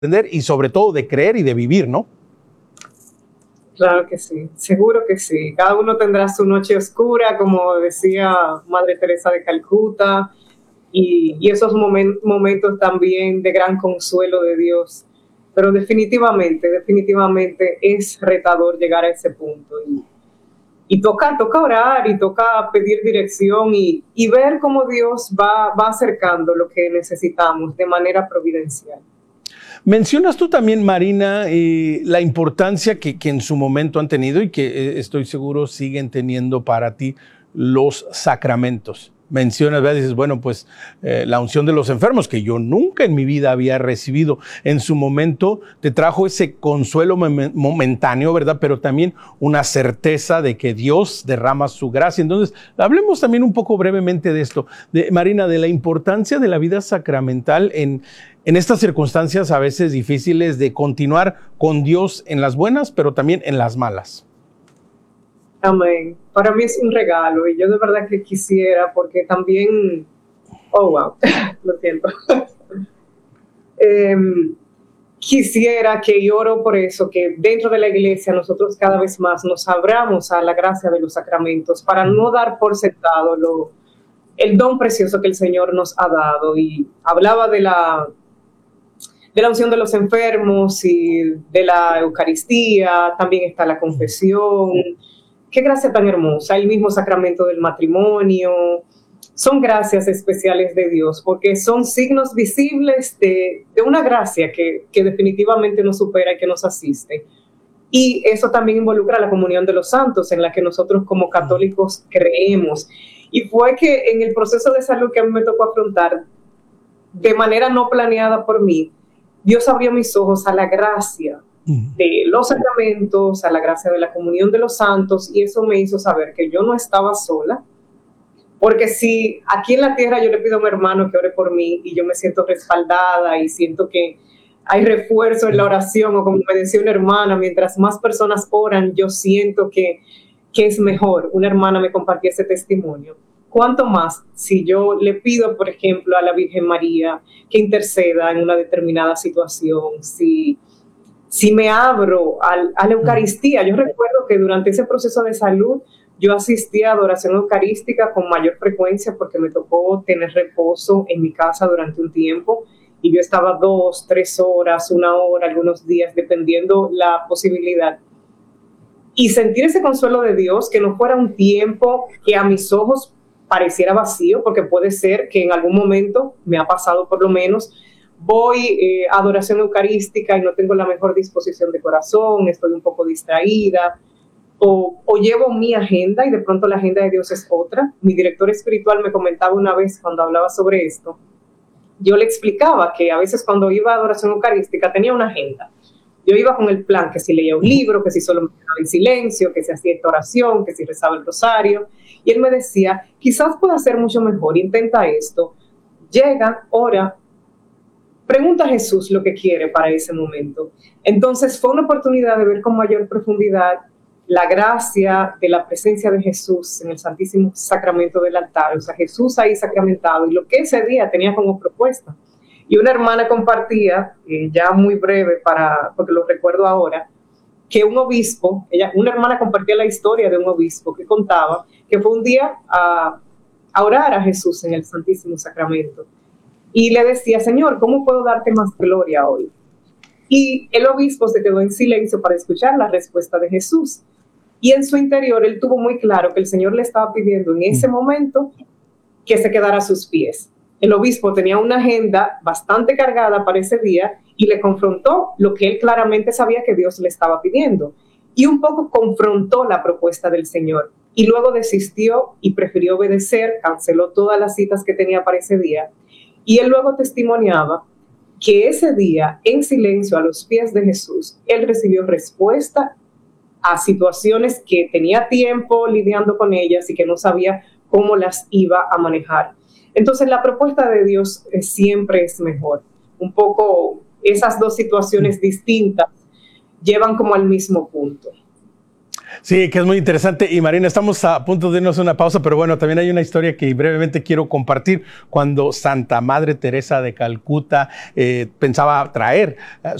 entender y sobre todo de creer y de vivir, ¿no? Claro que sí, seguro que sí. Cada uno tendrá su noche oscura, como decía Madre Teresa de Calcuta, y esos momentos también de gran consuelo de Dios. Pero definitivamente es retador llegar a ese punto. Y toca orar y toca pedir dirección y ver cómo Dios va acercando lo que necesitamos de manera providencial. Mencionas tú también, Marina, la importancia que en su momento han tenido y que estoy seguro siguen teniendo para ti los sacramentos. Mencionas, ¿verdad? Dices, bueno, pues la unción de los enfermos, que yo nunca en mi vida había recibido. En su momento te trajo ese consuelo momentáneo, ¿verdad? Pero también una certeza de que Dios derrama su gracia. Entonces, hablemos también un poco brevemente de esto, Marina, de la importancia de la vida sacramental en estas circunstancias a veces difíciles de continuar con Dios en las buenas, pero también en las malas. Amén. Para mí es un regalo y yo de verdad que quisiera, porque también, lo siento, quisiera que y oro por eso, que dentro de la iglesia nosotros cada vez más nos abramos a la gracia de los sacramentos para no dar por sentado el don precioso que el Señor nos ha dado. Y hablaba de la unción de los enfermos y de la Eucaristía, también está la confesión. Qué gracia tan hermosa, el mismo sacramento del matrimonio. Son gracias especiales de Dios, porque son signos visibles de una gracia que definitivamente nos supera y que nos asiste. Y eso también involucra la comunión de los santos, en la que nosotros como católicos creemos. Y fue que en el proceso de salud que a mí me tocó afrontar, de manera no planeada por mí, Dios abrió mis ojos a la gracia de los sacramentos, a la gracia de la comunión de los santos, y eso me hizo saber que yo no estaba sola, porque si aquí en la tierra yo le pido a un hermano que ore por mí y yo me siento respaldada y siento que hay refuerzo en la oración, o como me decía una hermana, mientras más personas oran, yo siento que es mejor. Una hermana me compartía ese testimonio. ¿Cuánto más si yo le pido, por ejemplo, a la Virgen María que interceda en una determinada situación? Si me abro a la Eucaristía. Yo recuerdo que durante ese proceso de salud yo asistí a adoración eucarística con mayor frecuencia porque me tocó tener reposo en mi casa durante un tiempo y yo estaba 2, 3 horas, 1 hora, algunos días, dependiendo la posibilidad. Y sentir ese consuelo de Dios, que no fuera un tiempo que a mis ojos pareciera vacío, porque puede ser que en algún momento, me ha pasado por lo menos, voy a adoración eucarística y no tengo la mejor disposición de corazón, estoy un poco distraída, o llevo mi agenda y de pronto la agenda de Dios es otra. Mi director espiritual me comentaba una vez cuando hablaba sobre esto, yo le explicaba que a veces cuando iba a adoración eucarística tenía una agenda. Yo iba con el plan, que si leía un libro, que si solo me quedaba en silencio, que si hacía esta oración, que si rezaba el rosario. Y él me decía, quizás pueda ser mucho mejor, intenta esto. Llega, ora, pregunta a Jesús lo que quiere para ese momento. Entonces fue una oportunidad de ver con mayor profundidad la gracia de la presencia de Jesús en el Santísimo Sacramento del altar. O sea, Jesús ahí sacramentado y lo que ese día tenía como propuesta. Y una hermana compartía, ya muy breve, porque lo recuerdo ahora, que un obispo, una hermana compartía la historia de un obispo que contaba que fue un día a orar a Jesús en el Santísimo Sacramento. Y le decía, Señor, ¿cómo puedo darte más gloria hoy? Y el obispo se quedó en silencio para escuchar la respuesta de Jesús. Y en su interior él tuvo muy claro que el Señor le estaba pidiendo en ese momento que se quedara a sus pies. El obispo tenía una agenda bastante cargada para ese día y le confrontó lo que él claramente sabía que Dios le estaba pidiendo. Y un poco confrontó la propuesta del Señor. Y luego desistió y prefirió obedecer, canceló todas las citas que tenía para ese día. Y él luego testimoniaba que ese día, en silencio, a los pies de Jesús, él recibió respuesta a situaciones que tenía tiempo lidiando con ellas y que no sabía cómo las iba a manejar. Entonces, la propuesta de Dios siempre es mejor. Un poco esas dos situaciones distintas llevan como al mismo punto. Sí, que es muy interesante. Y Marina, estamos a punto de irnos a una pausa, pero bueno, también hay una historia que brevemente quiero compartir. Cuando Santa Madre Teresa de Calcuta pensaba traer